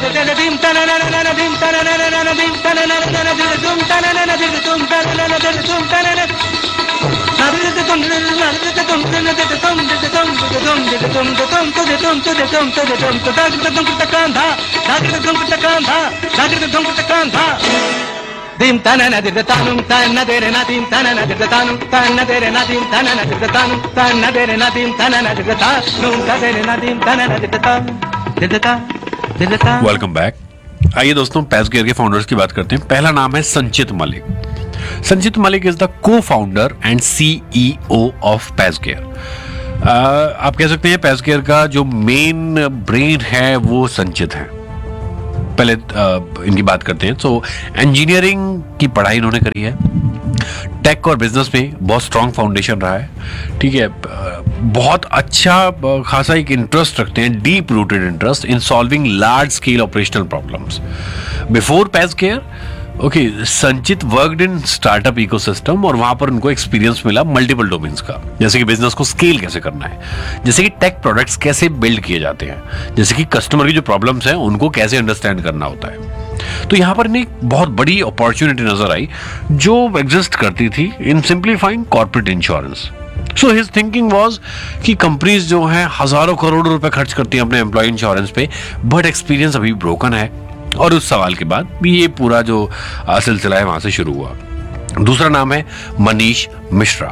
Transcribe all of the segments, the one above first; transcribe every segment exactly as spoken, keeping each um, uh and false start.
Dim tanana dir tanum tanna dere na dim tanana dir tanum tanna dere na dim tanana dir tanum tanna dere na dim tanana dir tanum tanna dere na dim tanana dir tanum dir tanum dir tanum। Welcome back. आइए दोस्तों, पैसगेयर के founders की बात करते हैं। पहला नाम है संचित मलिक। संचित मलिक इज द को फाउंडर एंड सीईओ ऑफ पैसगेयर। आप कह सकते हैं पैसगेयर का जो मेन ब्रेन है वो संचित है। पहले uh, इनकी बात करते हैं। तो इंजीनियरिंग की पढ़ाई इन्होंने करी है, टेक और बिजनेस में बहुत स्ट्रॉन्ग फाउंडेशन रहा है। ठीक है, बहुत अच्छा खासा एक इंटरेस्ट रखते हैं, deep rooted interest in solving large scale operational problems. Before पैसगेयर okay, संचित वर्कड इन स्टार्टअप इकोसिस्टम और वहां पर उनको एक्सपीरियंस मिला मल्टीपल डोमेन्स का, जैसे कि बिजनेस को स्केल कैसे करना है, जैसे कि टेक प्रोडक्ट्स कैसे बिल्ड किए जाते हैं, जैसे कि कस्टमर की जो प्रॉब्लम्स हैं उनको कैसे अंडरस्टैंड करना होता है। तो यहाँ पर इन्हें एक बहुत बड़ी अपॉर्चुनिटी नजर आई जो एग्जिस्ट करती थी इन simplifying corporate insurance. So his thinking was कि कंपनीज जो हैं हजारों करोड़ रुपए खर्च करती हैं अपने एम्प्लॉय इंश्योरेंस पे, बट एक्सपीरियंस अभी ब्रोकन है। और उस सवाल के बाद भी ये पूरा जो सिलसिला है वहां से शुरू हुआ। दूसरा नाम है मनीष मिश्रा,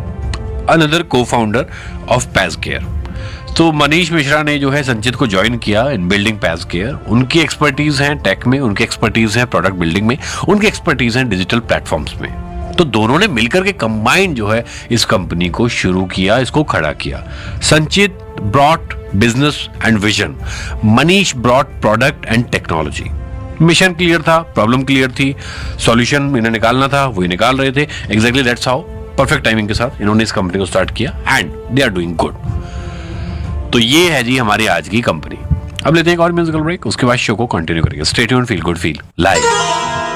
अनदर को फाउंडर ऑफ पैसगेयर। तो मनीष मिश्रा ने जो है संचित को ज्वाइन किया इन बिल्डिंग पैसगेयर। उनकी एक्सपर्टीज है टेक में, उनकी एक्सपर्टीज है प्रोडक्ट बिल्डिंग में, उनकी एक्सपर्टीज है डिजिटल प्लेटफॉर्म्स में। तो दोनों ने मिलकर के कंबाइन जो है इस कंपनी को शुरू किया, इसको खड़ा किया। संचित brought business and vision, Manish brought product and technology. Mission clear था, प्रॉब्लम क्लियर थी, सॉल्यूशन इन्हें निकालना था, वही निकाल रहे थे। Exactly that's how perfect timing के साथ इन्होंने इस कंपनी को स्टार्ट किया and they are doing good. तो ये है जी हमारी आज की कंपनी। अब लेते हैं एक और म्यूजिकल ब्रेक, उसके बाद शो को कंटिन्यू करेंगे। Stay tuned, feel good feel live.